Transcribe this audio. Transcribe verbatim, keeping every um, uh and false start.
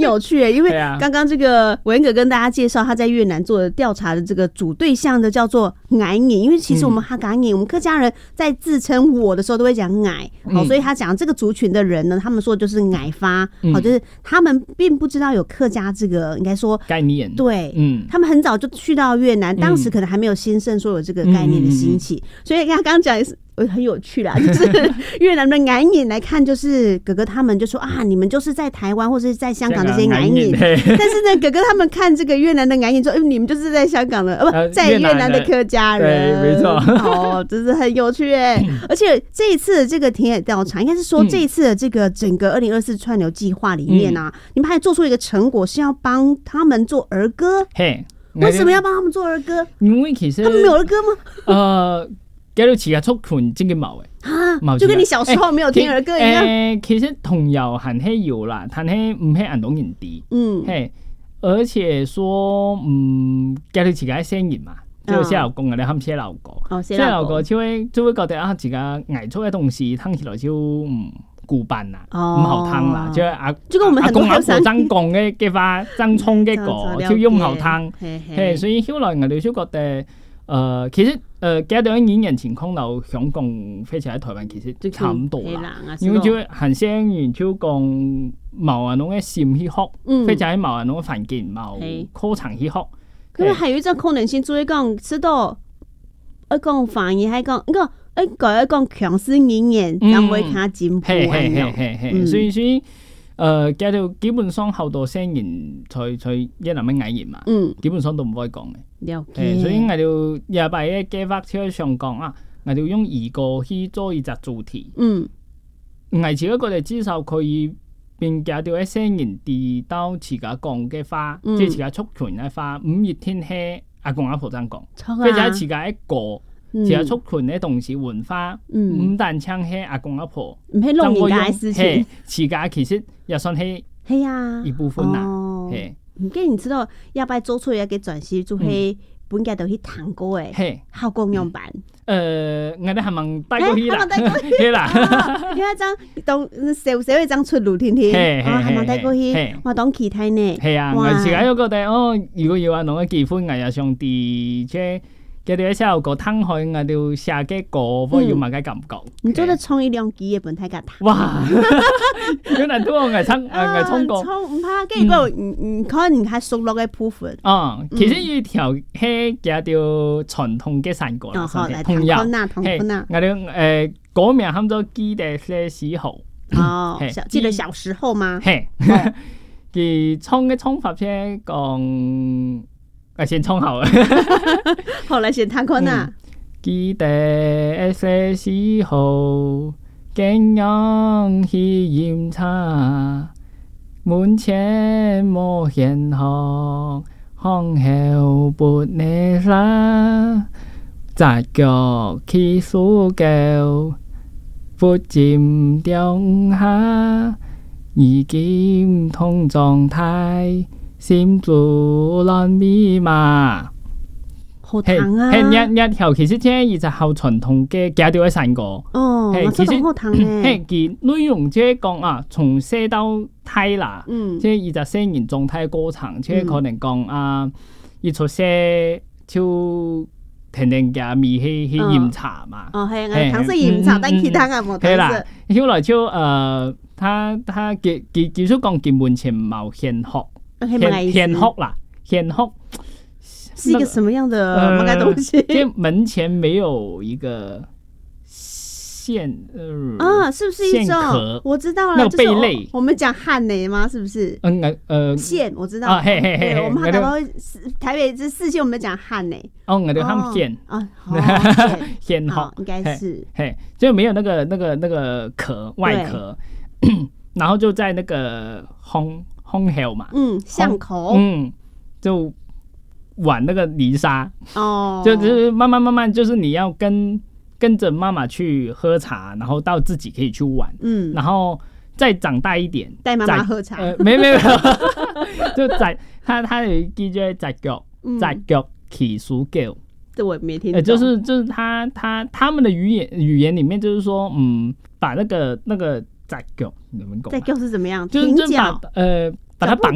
有趣耶，因为刚刚这个文哥跟大家介绍他在越南做的调查的这个主对象的叫做矮影，因为其实我们哈嘎影，我们客家人在自称我的时候都会讲矮，好，所以他讲这个族群的人呢，他们说就是矮发，好，就是他们并不知道有客家这个应该说概念， 对，嗯，他们很早就去到越南，当时可能还没有兴盛说有这个概念的兴起，所以刚刚讲也是很有趣啦，就是越南的矮影来看，就是哥哥他们就说啊，你们就是在台湾或者是在香港的这些矮影，但是呢，哥哥他们看这个越南的矮影说，哎，你们就是在香港的，呃，不，在越南的客家人， 对，没错， 哦，真是很有趣哎，而且这一次的这个田野调查，应该是说这一次的这个整个二零二四串流计划里面啊，嗯、你们还做出一个成果，是要帮他们做儿歌， 嘿， 为什么要帮他们做儿歌？ 因为其实他们没有儿歌吗？ 呃。叫做自家族群真嘅冇嘅，啊，就跟你小時候沒有聽兒歌一樣。 誒，其實童謠還係有啦，但係唔係人懂人啲。嗯，係，而且說，嗯，叫做自家聲音嘛，就寫流歌，我哋喊寫流歌。哦，寫流歌就會就會覺得啊，自家藝術嘅東西聽起來就唔古板啦，唔好聽啦，就阿就跟我們很多阿公阿婆爭講嘅嘅話，爭衝嘅歌，就又唔好聽。係，所以後來我哋就覺得。呃，其實呃，加到演員情況就香港飛起喺台灣其實差唔多啦，因為就很少人就講冇人嘅心去學，飛起喺冇人嘅環境冇課程去學。 因為還有一種可能性，做一講知道一講反而係講一個一個一講強勢演員，就會睇進步啊。所以所以呃，加到基本上好多聲人在在越南嘅藝人嘛，基本上都唔可以講嘅。 了解， 所以我哋廿八嘅計劃就上講啊，我哋用兒歌去做一隻主題。嗯，我自己覺得至少可以變加到一聲人地到自家講嘅話，即係自家族群嘅話，五月天係阿公阿婆真講，或者自家一個自家族群嘅同時文化，唔單唱係阿公阿婆， 唔係老人家嘅事情， 自家其實也算係係啊一部分啦，係。 唔記得你知道要不要做出一個轉型，就係本家都去彈歌誒，效果樣版。 誒，我哋係咪帶過去啦？ 係啦，因為張當小小一張出爐天天，哦，係咪帶過去？我當其他呢？ 係啊，我自己都覺得哦，如果要話弄個結婚，我也想啲即。叫做小有個攤開，我就寫嘅歌，我要買嘅感覺。 你做得創意兩機嘅本太架彈。 哇！有難度我係唱，係唱歌。 唱唔怕，跟住嗰唔唔可能係熟落嘅部分。 哦，其實呢條係叫做傳統嘅山歌啦，童謠。係，我哋誒歌名喊做記得小時候。 哦，記得小時候嗎？ 係。佢唱嘅唱法先講。啊，先唱好了， 後來先彈看啊。 記得小時候，經常去飲茶，門前冇現學，巷後撥你沙，扎腳去蘇教，撥尖掉下，已經同狀態。心住爛密碼， 好聽啊！ 係一一條其實即係一隻好傳統嘅家調嘅山歌。 哦，其實好聽嘅。 係佢內容即係講啊，從細到大啦，即係一隻成人狀態過程，即係可能講啊，一出世就天天加米去去飲茶嘛。 哦，係啊，糖色飲茶，但其他嘅冇糖色。 係啦，後來就誒，他他佢佢佢所講佢門前冇現學。顯顯學啦，顯學是一個什麼樣的乜嘢東西？ 即係門前沒有一個線， 啊，是不是一種？我知道了， 那貝類。 我們講漢內嗎？是不是？ 嗯呃線我知道。啊嘿嘿嘿，我們台灣台北這四線我們講漢內。 哦，我哋喊線啊， 顯學應該是。 嘿，就沒有那個那個那個殼外殼，然後就在那個烘。烘口嘛， 嗯，巷口， 嗯，就玩那個泥沙， 哦， 就就是慢慢慢慢，就是你要跟跟着媽媽去喝茶，然後到自己可以去玩，嗯，然後再長大一點， 帶媽媽喝茶， 呃，沒沒沒，就在他他有一句叫摘腳，摘腳起書狗， 這我沒聽懂， 呃，就是就是他他他們的語言語言裡面就是說，嗯，把那個那個。摘腳，你們講？ 摘腳是怎麼樣？ 就是就把呃把它綁